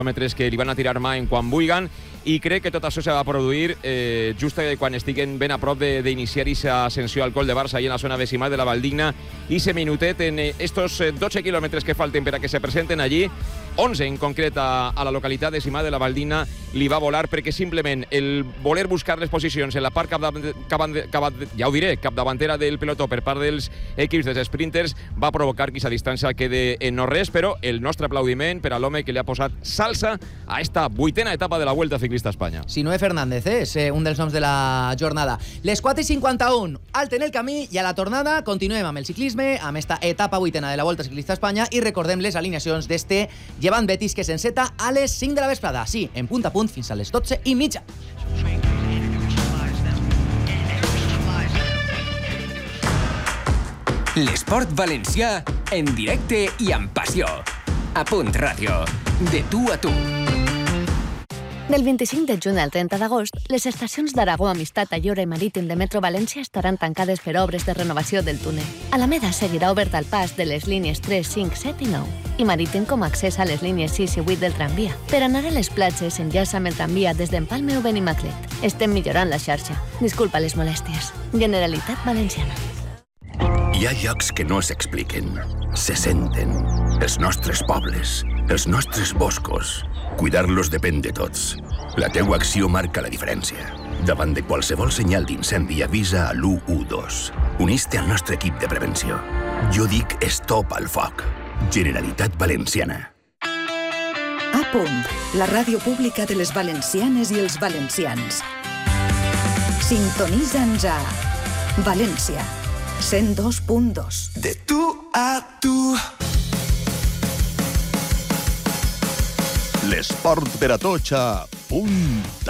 quilòmetres que li van a tirar mà en quan vulguen, i crec que tot això se va produir just quan estiguen ben a prop d'iniciar aquesta ascensió al Coll de Barça i en la zona decimal de la Valdigna, i ese minutet en estos 12 quilòmetres que falten per a que se presenten allí, 11 en concret a la localitat decimal de la Valdigna, li va volar perquè simplement el voler buscar les posicions en la part capdavantera del pelotó per part dels equips dels sprinters va provocar que aquesta distància quede en no res, però el nostre aplaudiment per a l'home que li ha posat salsa a esta 8a etapa de la Vuelta Ciclista a Espanya. Sinué Fernández, és un dels noms de la jornada. Les 4:51, alt en el camí i a la tornada continuem amb el ciclisme, amb esta etapa 8a de la Volta Ciclista a Espanya, i recordem les alineacions d'este Llevant Betis que s'enceta a les 5 de la vesprada. Sí, en punt a punt fins a les 12:30. L'esport valencià en directe i amb passió. A Punt Ràdio. De tu a tu. Del 25 de juny al 30 d'agost, les estacions d'Aragó, Amistat, Ayora i Marítim de Metro València estaran tancades per obres de renovació del túnel. Alameda seguirà obert al pas de les línies 3, 5, 7 i 9 i Marítim com a accés a les línies 6 i 8 del tramvia. Per anar a les platges s'enllaça amb el tramvia des d'Empalme o Benimaclet. Estem millorant la xarxa. Disculpa les molèsties. Generalitat Valenciana. Hi ha llocs que no s'expliquen, se senten. Els nostres pobles, els nostres boscos. Cuidar-los depèn de tots. La teua acció marca la diferència. Davant de qualsevol senyal d'incendi, avisa a l'112. Unís-te al nostre equip de prevenció. Jo dic stop al foc. Generalitat Valenciana. A Punt, la ràdio pública de les valencianes i els valencians. Sintonitza'ns a València 102.2. De tu a tu. L'esport per a tots a Punt